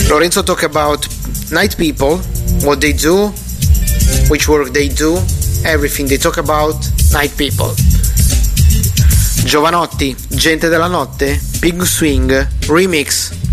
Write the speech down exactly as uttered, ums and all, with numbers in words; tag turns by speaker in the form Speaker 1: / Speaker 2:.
Speaker 1: Lorenzo talk about night people, what they do, which work they do, everything they talk about night people. Giovanotti, Gente della notte, Big Swing, Remix.